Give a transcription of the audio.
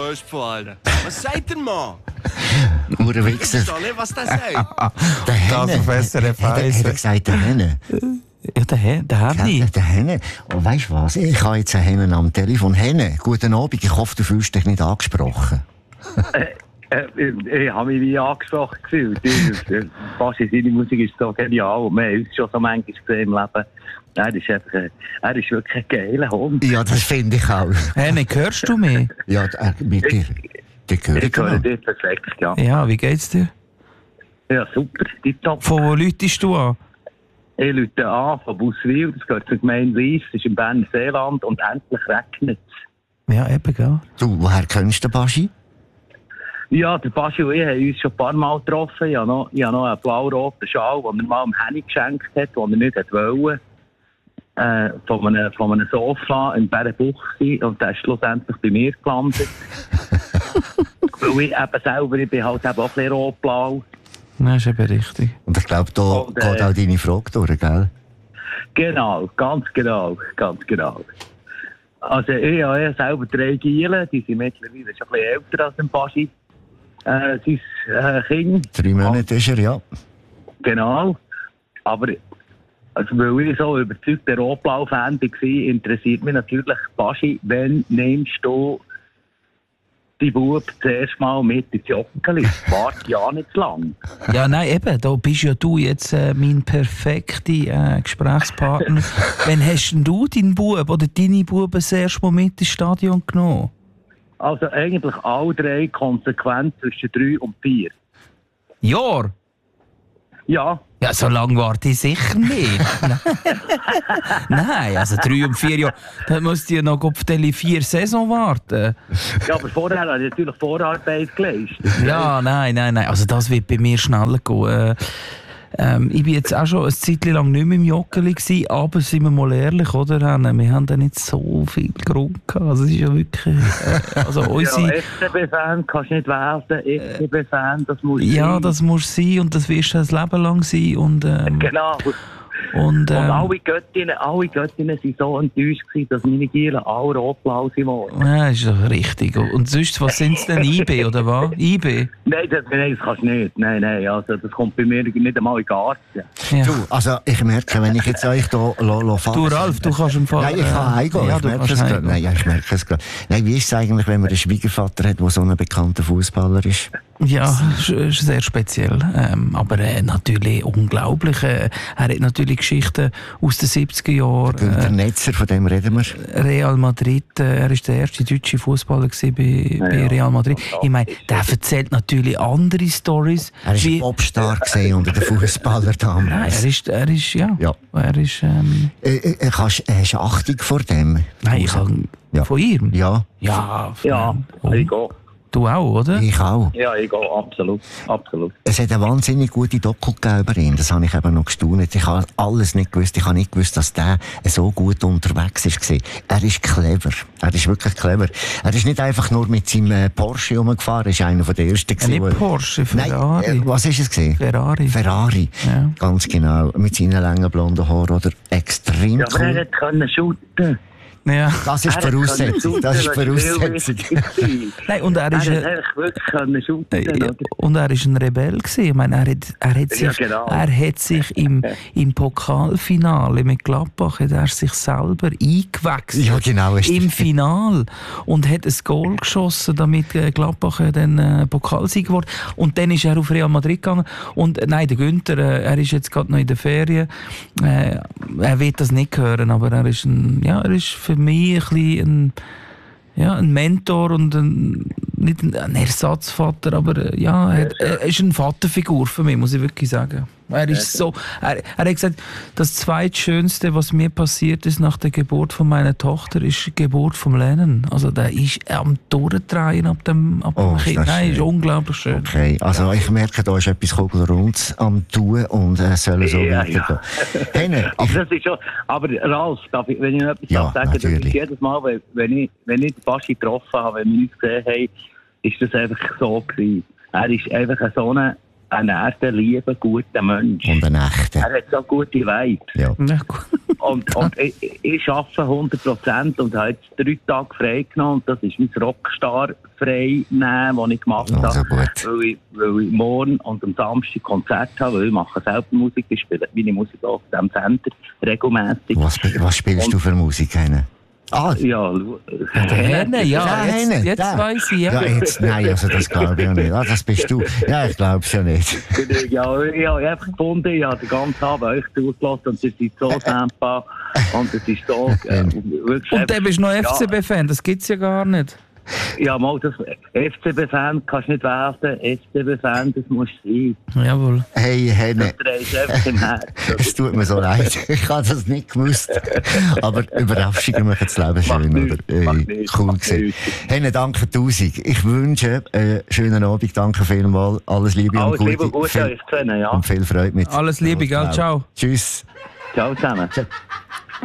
grösste von allen. Was sagt der Mann? Uhrenwichser. Ich verstehe nicht, was der sagt. Der Henne. Das auf SRF Hat er gesagt, der Henne? Ja, der Henny. Der Henne. Und weisst du was? Ich habe jetzt einen Hennen am Telefon. Henne, guten Abend. Ich hoffe, du fühlst dich nicht angesprochen. Ich habe mich nie angesprochen gefühlt. Fast seine Musik ist so genial. Und wir haben uns schon so manchmal gesehen im Leben. Er ist wirklich ein geiler Hund. Ja, das finde ich auch. Henny, hörst du mich? Ja, mit dir. Die höre Ich höre dich perfekt, ja. Ja, wie geht's dir? Ja, super. Tipptopp. Von wo läutest du an? Ich rufe an von Buswil, das gehört zur Gemeinde Lies, das ist im Berner Seeland und endlich regnet es. Ja, eben, gell? Du, woher kennst du den Baschi? Ja, der Baschi und ich haben uns schon ein paar Mal getroffen. Ich habe noch einen blau-roten Schal, den er mal dem Henny geschenkt hat, den er nicht wollte. Von einem Sofa in Bärenbuchse und der ist schlussendlich bei mir gelandet. Weil ich eben selber, ich bin halt eben auch ein bisschen rot-blau. Nein, ist eben richtig. Und ich glaube, da geht auch deine Frage durch, gell? Genau, ganz genau. Also ich habe selber 3 Gielen, die sind mittlerweile schon ein bisschen älter als ein Baschi. Sein Kind. 3 Monate ist er, ja. Genau. Aber also, weil ich so überzeugter Rotblau-Fan war, interessiert mich natürlich, Baschi, wann nimmst du die Bub zuerst mal mit ins Joggeli? Warte ja nicht zu lang. Ja, nein, eben, da bist ja du jetzt mein perfekter Gesprächspartner. Wann hast denn du deinen Bub oder deine Buben das erste Mal mit ins Stadion genommen? Also eigentlich alle 3 konsequent zwischen 3 und 4. Jahr? Ja. Ja, so lange warte ich sicher nicht. Nein, also 3 und 4 Jahre. Dann musst du ja noch auf die 4 Saison warten. Ja, aber vorher habe ich natürlich Vorarbeit geleistet. Ja, nein. Also das wird bei mir schneller gehen. Ich war jetzt auch schon eine Zeit lang nicht mehr im Joggeli gewesen, aber sind wir mal ehrlich, oder? Wir haben da nicht so viel Grund gehabt. Also es ist ja wirklich... also unsere... Ja, FCB-Fan kannst du nicht werden. FCB-Fan, das muss sein. Ja, das muss sein und das wirst du ein Leben lang sein. Und, genau. Und alle Göttinnen waren so enttäuscht gewesen, dass meine Gielen alle rotblau sind. Ja, ist doch richtig. Und sonst, was sind es denn? IB oder was? IB? Nein, das kannst du nicht. Nein, also das kommt bei mir nicht einmal in den Garten. Ja. Du, also ich merke, wenn ich jetzt euch hier fasse... Du, Ralf, du kannst im Fall... Nein, ich kann heimgehen. Ja, Ich merke es gerade. Nein, wie ist es eigentlich, wenn man einen Schwiegervater hat, der so ein bekannter Fußballer ist? Ja, ist sehr speziell. Aber natürlich unglaublich. Er hat natürlich Geschichten aus den 70er Jahren. Günther Netzer, von dem reden wir. Real Madrid, er war der erste deutsche Fußballer bei Real Madrid. Ich meine, der erzählt natürlich andere Storys. Er war ein Popstar unter den Fußballern damals. Nein, er ist, ja. Er ist, hast du Achtung vor dem? Nein, ich habe von ihm? Ja. Ja, ich gehe. Du auch, oder? Ich auch. Ja, ich gehe, absolut. Es hat eine wahnsinnig gute Doku gegeben über ihn. Das habe ich eben noch gestaunt. Ich habe alles nicht gewusst. Ich habe nicht gewusst, dass der so gut unterwegs war. Er ist clever. Er ist wirklich clever. Er ist nicht einfach nur mit seinem Porsche rumgefahren. Er ist einer der ersten. Nicht Porsche, Ferrari. Nein, was ist es gewesen? Ferrari. Ja. Ganz genau. Mit seinen langen blonden Haaren, oder? Extrem cool. Ja, aber er konnte shooten. Ja. Das ist die Voraussetzung. Nein, und er ist und er ist ein Rebell gewesen. Ich meine, er hat sich im Pokalfinale mit Gladbach hat er sich selber eingewechselt. Ja, genau. Im Final und hat ein Goal geschossen, damit Gladbach dann Pokalsieg geworden. Und dann ist er auf Real Madrid gegangen. Und nein, der Günther, er ist jetzt gerade noch in der Ferien. Er wird das nicht hören, aber er ist für mich ein Mentor und nicht ein Ersatzvater, aber er ist eine Vaterfigur für mich, muss ich wirklich sagen. Er ist er hat gesagt, das zweitschönste, was mir passiert ist nach der Geburt von meiner Tochter, ist die Geburt vom Lennon. Also der ist am Durchdrehen ab dem Kind. Nein, ist unglaublich schön. Okay, also ich merke, da ist etwas Kugelrundes am Tun und soll so weitergehen. Hey, aber Ralf, wenn ich noch etwas sagen darf, das ist jedes Mal, wenn ich den Baschi getroffen habe, wenn wir uns gesehen haben, ist das einfach so gewesen. Er ist einfach so ein ein echter, lieber, guter Mensch. Und ein echter. Er hat so gute Vibes. Ja. Ja, gut. Und ich arbeite 100% und habe jetzt 3 Tage frei genommen. Und das ist mein Rockstar frei nehmen, das ich gemacht habe. Also gut. Weil ich morgen und am Samstag Konzert habe, weil ich mache selber Musik. Ich spiele meine Musik auf diesem Sender regelmäßig. Was spielst du für Musik? Ah, Ja, Henne, ja, Henne, jetzt der. weiss ich, ja. ja, jetzt, nein, also das glaube ich ja nicht. Ah, das bist du. Ja, ich glaube es ja nicht. ja, ich habe einfach gefunden, ich habe den ganzen Abend euch zugelassen und ihr seid so dankbar und es ist so wirklich... Und dann bist du noch FCB-Fan, das gibt es ja gar nicht. Ja, mal das FCB-Fan kannst du nicht werden, FCB-Fan, das muss sein. Jawohl. Hey, Henne. Das dreht einfach im Herzen. Es tut mir so leid. Ich habe das nicht gewusst. Aber Überraschungen machen das Leben schön, nichts, oder? macht nichts, Cool macht gewesen. nichts. Henne, danke 1000. Ich wünsche einen schönen Abend. Danke vielmals. Alles Liebe Alles und Liebe und Gute. Gute euch zu sehen, ja. Und viel Freude mit. Alles Liebe, gell? Ciao. Tschüss. Ciao zusammen. Ciao.